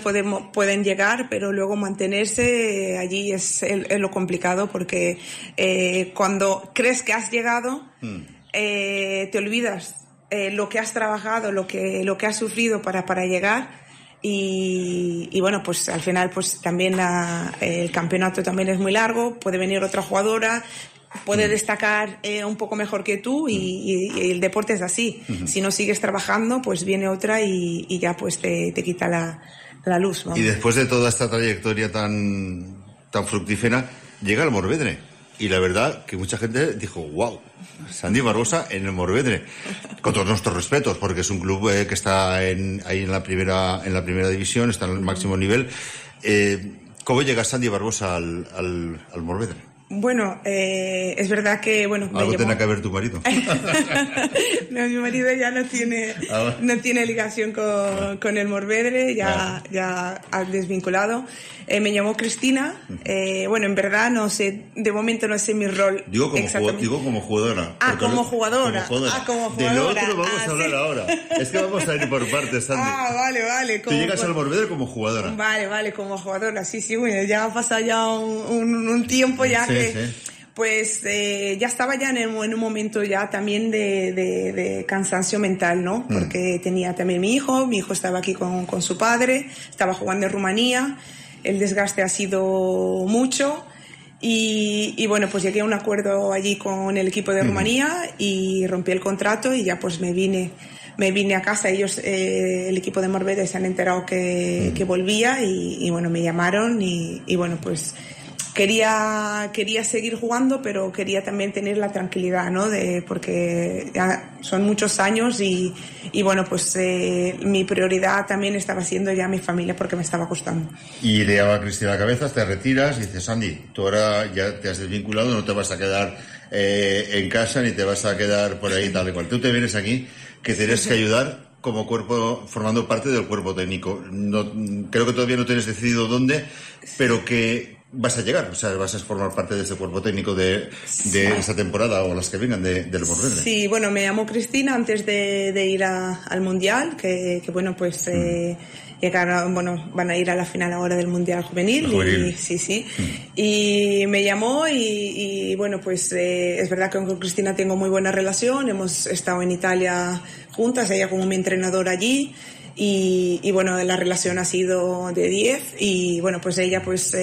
pueden llegar, pero luego mantenerse allí es lo complicado, porque cuando crees que has llegado, te olvidas lo que has trabajado, lo que has sufrido para llegar. Y bueno, pues al final pues también el campeonato también es muy largo, puede venir otra jugadora, puede destacar un poco mejor que tú, y el deporte es así. Si no sigues trabajando, pues viene otra y ya pues te quita la luz, vamos. Y después de toda esta trayectoria tan fructífera, llega el Morvedre. Y la verdad que mucha gente dijo, wow, Sandy Barbosa en el Morvedre. Con todos nuestros respetos, porque es un club que está ahí en la primera división, está en el máximo nivel. ¿Cómo llega Sandy Barbosa al Morvedre? Bueno, es verdad que, bueno... Algo tendrá que ver tu marido. No, mi marido ya no tiene ligación con el Morvedre, ya ha desvinculado. Me llamó Cristina. Bueno, en verdad no sé, de momento no sé mi rol. Digo como jugadora. Como jugadora. Como jugadora. De lo otro vamos a hablar ahora. Es que vamos a ir por partes, Sandy. Vale. Tú llegas al Morvedre como jugadora. Vale, como jugadora. Sí, bueno, ya ha pasado ya un tiempo ya que... Pues ya estaba ya en un momento ya también de cansancio mental, ¿no? Porque tenía también mi hijo estaba aquí con su padre, estaba jugando en Rumanía, el desgaste ha sido mucho y bueno, pues llegué a un acuerdo allí con el equipo de Rumanía y rompí el contrato y ya pues me vine a casa. Ellos, el equipo de Morvedre, se han enterado que volvía y bueno, me llamaron y bueno, pues... Quería seguir jugando, pero quería también tener la tranquilidad, ¿no? Porque ya son muchos años y bueno, pues mi prioridad también estaba siendo ya mi familia, porque me estaba costando. Y le llama a Cristina Cabezas, te retiras y dices, Sandy, tú ahora ya te has desvinculado, no te vas a quedar en casa ni te vas a quedar por ahí tal y cual. Tú te vienes aquí, que tienes que ayudar como cuerpo, formando parte del cuerpo técnico. No, creo que todavía no tienes decidido dónde, pero que vas a llegar, o sea, vas a formar parte de ese cuerpo técnico de esta temporada o las que vengan del Morvedre. Sí, bueno, me llamó Cristina antes de ir al Mundial, que bueno, pues llegaron, bueno, van a ir a la final ahora del Mundial Juvenil. Sí. Y me llamó y bueno, pues es verdad que con Cristina tengo muy buena relación, hemos estado en Italia juntas, ella como mi entrenadora allí. Y bueno, la relación ha sido de 10 y bueno, pues ella pues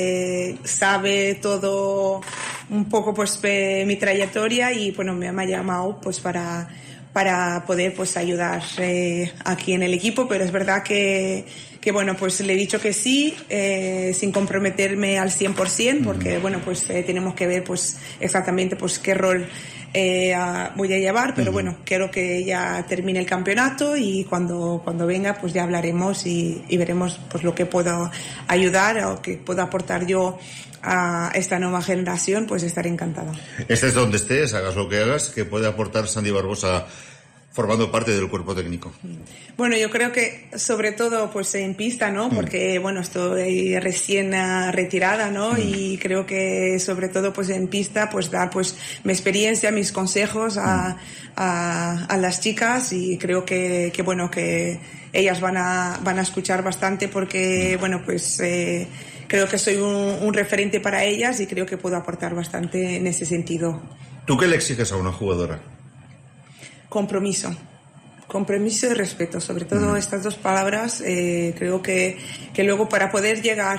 sabe todo un poco pues mi trayectoria y bueno, me ha llamado pues para poder pues ayudar aquí en el equipo, pero es verdad que bueno, pues le he dicho que sí, sin comprometerme al 100%, porque bueno, pues tenemos que ver pues exactamente pues qué rol voy a llevar, pero bueno, quiero que ya termine el campeonato y cuando venga pues ya hablaremos y veremos pues lo que puedo ayudar o que puedo aportar yo a esta nueva generación, pues estaré encantada. Estés donde estés, hagas lo que hagas, que puede aportar Sandy Barbosa formando parte del cuerpo técnico. Bueno, yo creo que sobre todo pues en pista, ¿no? Porque bueno, estoy recién retirada, ¿no? Y creo que sobre todo pues en pista pues dar pues mi experiencia, mis consejos a las chicas y creo que bueno, que ellas van a escuchar bastante porque bueno, pues creo que soy un referente para ellas y creo que puedo aportar bastante en ese sentido. ¿Tú qué le exiges a una jugadora? Compromiso y respeto, sobre todo estas dos palabras. Creo que luego para poder llegar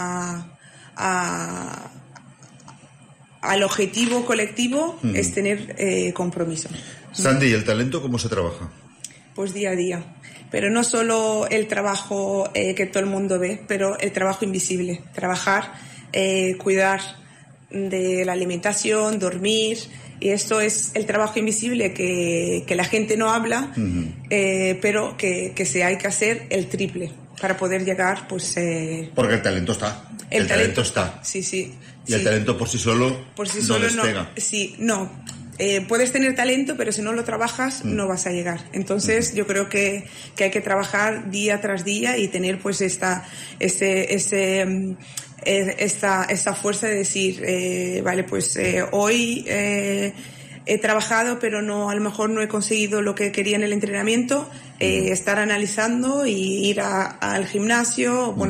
al objetivo colectivo es tener compromiso. Sandy, ¿y el talento cómo se trabaja? Pues día a día, pero no solo el trabajo que todo el mundo ve, pero el trabajo invisible, trabajar, cuidar de la alimentación, dormir. Y esto es el trabajo invisible que la gente no habla, pero que hay que hacer el triple para poder llegar, pues... Porque el talento está. El talento está. Sí. Y el talento por sí solo no despega. No. Puedes tener talento, pero si no lo trabajas, no vas a llegar. Entonces, yo creo que hay que trabajar día tras día y tener, pues, esta fuerza de decir, vale, pues hoy he trabajado, pero a lo mejor no he conseguido lo que quería en el entrenamiento, estar analizando y ir al gimnasio. Bueno,